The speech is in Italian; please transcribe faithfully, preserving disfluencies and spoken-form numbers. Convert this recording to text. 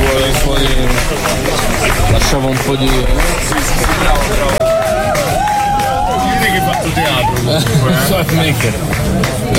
i suoi lasciava un po' di che hai fatto teatro comunque, eh?